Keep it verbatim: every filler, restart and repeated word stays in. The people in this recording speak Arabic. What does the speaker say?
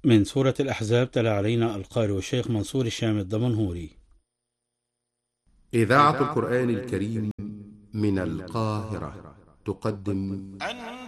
من سورة الأحزاب تلا علينا القارئ الشيخ منصور الشام الدمنهوري. إذاعة القرآن الكريم من القاهرة تقدم